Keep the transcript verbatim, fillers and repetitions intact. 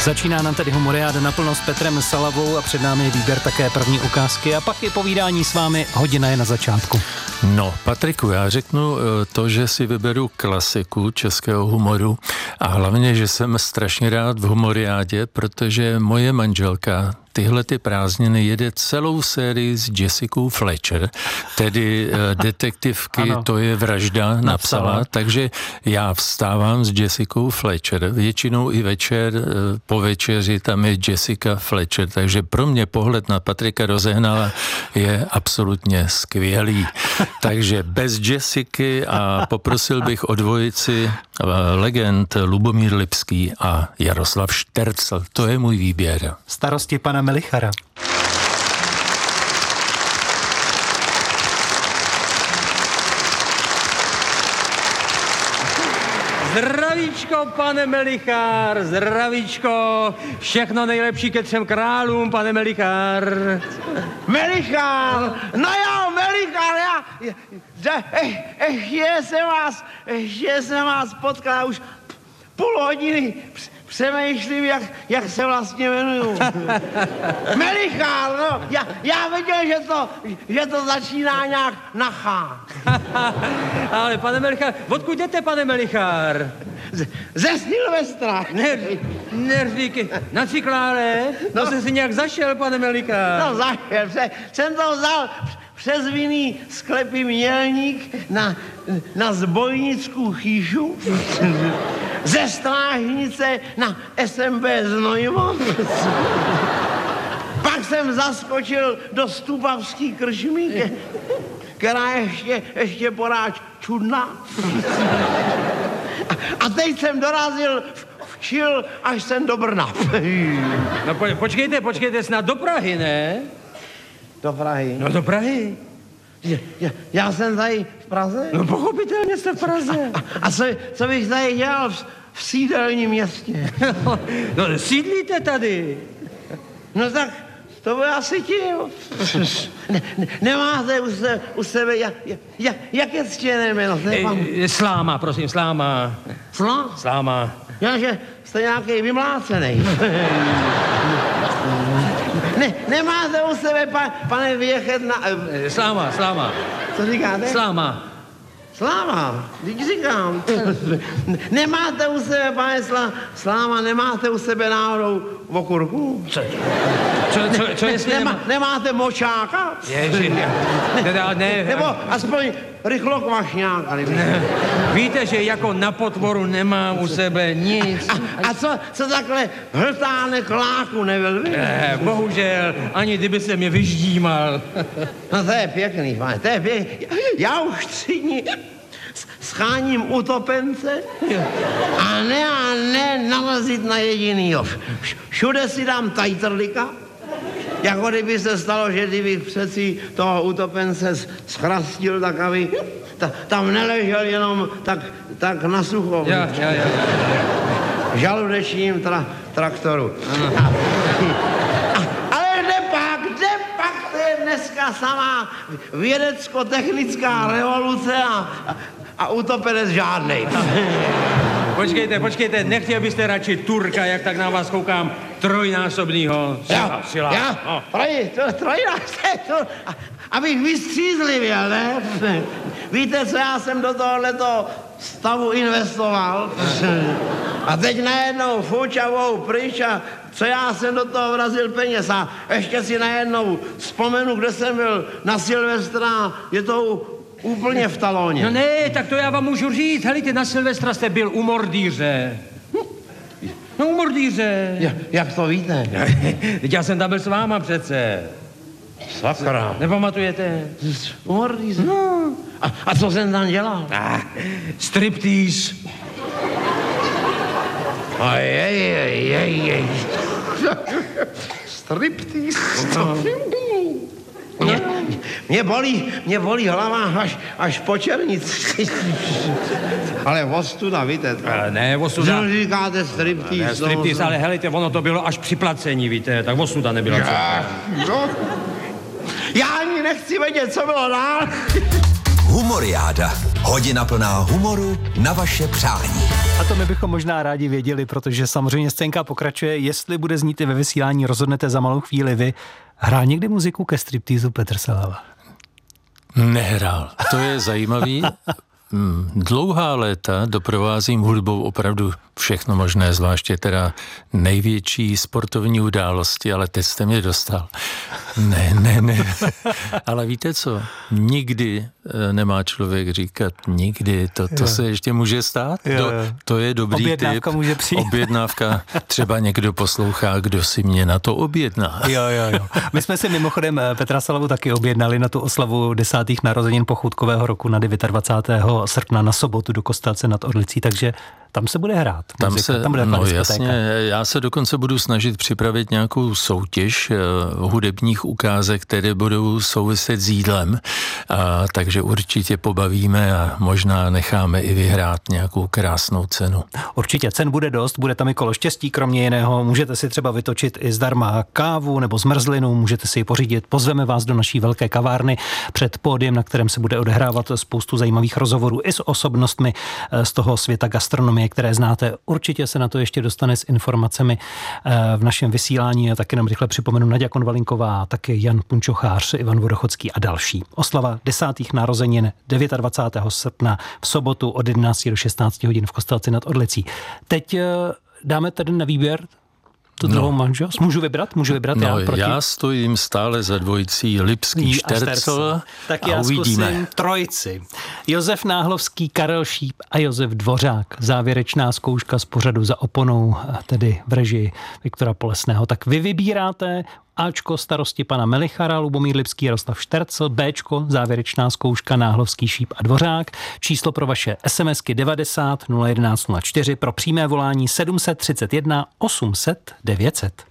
Začíná nám tedy Humoriáda naplno s Petrem Salavou a před námi je výběr také první ukázky a pak je povídání s vámi, hodina je na začátku. No, Patriku, já řeknu to, že si vyberu klasiku českého humoru a hlavně, že jsem strašně rád v Humoriádě, protože moje manželka tyhle ty prázdniny jede celou sérii s Jessicou Fletcher, tedy detektivky ano. To je vražda napsala, napsala, takže já vstávám s Jessicou Fletcher, většinou i večer, po večeři tam je Jessica Fletcher, takže pro mě pohled na Patrika Rozehnala je absolutně skvělý. Takže bez Jessiky a poprosil bych o dvojici legend Lubomír Lipský a Jaroslav Štercl. To je můj výběr. Starosti pana Melichara. Zdravíčko, pane Melichár, zdravíčko, všechno nejlepší ke třem králům, pane Melichár. Melichár, no jo, Melichár, já, já eh, ještě jsem vás, ještě jsem vás potkal už půl hodiny, přemýšlím, jak, jak se vlastně jmenuju. Melichár, no, já, já věděl, že to, že to začíná nějak na chá. Ale pane Melichár, odkud jdete, pane Melichár? Z, ze Silvestra. Nervíky, na Ciklále? No, to jste si nějak zašel, pane Melichár. No zašel, pře, jsem to vzal přes vinný sklepy Mělník na, na zbojnickou chýšu. Ze Strážnice na S M B Znojmo. Pak jsem zaskočil do Stupavský krčmy, která je ještě, ještě poráž čudná. A, a teď jsem dorazil včil až jsem do Brna. No po, počkejte, počkejte, snad do Prahy, ne? Do Prahy? No do Prahy. Já, já jsem tady v Praze? No pochopitelně jste v Praze. A, a, a co, co bych tady dělal v, v sídelním městě? No, no sídlíte tady. No tak to by asi tím. Ne, ne, nemáte u, se, u sebe, jak, jak, jak je ctěné jméno? E, sláma, prosím, Sláma. Slá? Sláma. Já, že jste nějaký vymlácený. Ne, nemáte u sebe, pa, pane Věchet, na... E, sláma, Sláma. Co říkáte? Sláma. Sláma, teď říkám. Nemáte u sebe, pane Slá, Sláma, nemáte u sebe náhodou okurku? Co, co, co, co jestli Nemá, nemá... Nemáte močáka? Ježi, teda ne... Nebo aspoň rychlokvašňáka. Ne. Víte, že jako na potvoru nemám u sebe nic. A, a co, co takhle hltáne kláku nebyl? Ne, bohužel, ani kdyby se mě vyždímal. No to je pěkný, pane, to je pěkný. Já už tři dní scháním utopence a ne a ne nalezit na jedinýho. Všude si dám tajtrlika, jako kdyby se stalo, že kdybych přeci toho utopence schrastil, tak aby ta, tam neležel jenom tak, tak na sucho. Ja, ja, ja, ja. Žaludečním tra, traktoru. A, ale kde pak, kde pak, to je dneska samá vědecko-technická revoluce a, a, a utopenec žádnej. Počkejte, počkejte, nechtěl byste radši Turka, jak tak na vás koukám, trojnásobnýho Já, sila. já, No. troj, to, trojnásobný, to, abych vystřízlivěl, ne? Víte, co já jsem do tohoto stavu investoval? A teď najednou fučavou pryč a co já jsem do toho vrazil peněz a ještě si najednou vzpomenu, kde jsem byl na Silvestra, je to úplně v talóně. No ne, tak to já vám můžu říct. Helejte, na Silvestra jste byl u Mordýře. No u Mordýře. Ja, jak to víte? Teď já jsem tam byl s váma přece. Sakra. Nepamatujete? U Mordýře? No. A, a co jsem tam dělal? Ah, striptease. Ajajajajaj. Striptease. Mě, mě, bolí, mě bolí hlava až, až po černici. Ale ostuda, víte to? A ne, ostuda. Co říkáte striptease? Ne, striptease, ale helejte, ono to bylo až při placení, víte, tak ostuda nebyla. Já, no. Já ani nechci vědět, co bylo dál. Humoriáda. Hodina plná humoru na vaše přání. A to my bychom možná rádi věděli, protože samozřejmě scénka pokračuje. Jestli bude znít i ve vysílání, rozhodnete za malou chvíli vy. Hrál někdy muziku ke striptýzu Petr Salava? Nehrál. To je zajímavý. Dlouhá léta doprovázím hudbou opravdu všechno možné, zvláště teda největší sportovní události, ale teď jste mě dostal. Ne, ne, ne. Ale víte co? Nikdy nemá člověk říkat nikdy. To, to se ještě může stát. Jo, jo. Do, to je dobrý Objednávka tip. může přijít. Objednávka. Třeba někdo poslouchá, kdo si mě na to objedná. Jo, jo, jo. My jsme si mimochodem Petra Salavu taky objednali na tu oslavu desátých narozenin pochoutkového roku na dvacátého devátého srpna na sobotu do Kostelce nad Orlicí, takže tam se bude hrát. Tam muzika, se, tam bude no jasně, já se dokonce budu snažit připravit nějakou soutěž uh, hudebních ukázek, které budou souviset s jídlem, a, takže určitě pobavíme a možná necháme i vyhrát nějakou krásnou cenu. Určitě cen bude dost, bude tam i kolo štěstí, kromě jiného. Můžete si třeba vytočit i zdarma kávu nebo zmrzlinu, můžete si ji pořídit. Pozveme vás do naší velké kavárny před pódiem, na kterém se bude odehrávat spoustu zajímavých rozhovorů i s osobnostmi z toho světa gastronomie, které znáte. Určitě se na to ještě dostane s informacemi v našem vysílání. A taky nám rychle připomenu Naďa Konvalinková, taky Jan Punčochář, Ivan Vodochodský a další. Oslava desátých narozenin dvacátého devátého srpna v sobotu od jedenácti do šestnácti hodin v Kostelci nad Orlicí. Teď dáme tedy na výběr tu druhou no. manželst. Můžu vybrat? Můžu vybrat no, já proti? Já stojím stále za dvojicí Lipský Štercl. Tak a já uvidíme. Zkusím trojici. Josef Náhlovský, Karel Šíp a Josef Dvořák. Závěrečná zkouška z pořadu Za oponou, tedy v režii Viktora Polesného. Tak vy vybíráte Ačko starosti pana Melichara, Lubomír Lipský, Jaroslav Štercl, Bčko závěrečná zkouška Náhlovský, Šíp a Dvořák. Číslo pro vaše SMSky devadesát nula jedenáct nula čtyři, pro přímé volání sedm set třicet jedna osm set devět set.